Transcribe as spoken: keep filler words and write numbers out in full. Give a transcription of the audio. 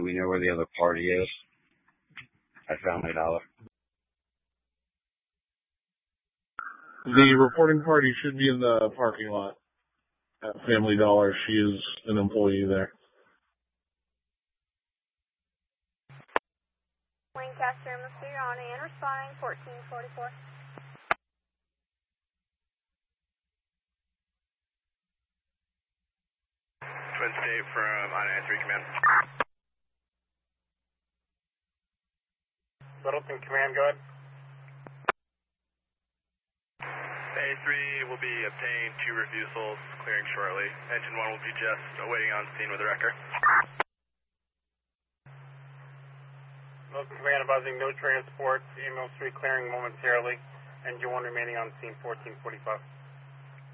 Do we know where the other party is at Family Dollar? The reporting party should be in the parking lot at Family Dollar. She is an employee there. Lancaster, Mister on and responding fourteen forty-four. Twin State from on A three Command. Littleton Command, go ahead. A three will be obtained, two refusals, clearing shortly. Engine one will be just awaiting on scene with a wrecker. Littleton Command advising no transport, ambulance three clearing momentarily. Engine one remaining on scene fourteen forty-five.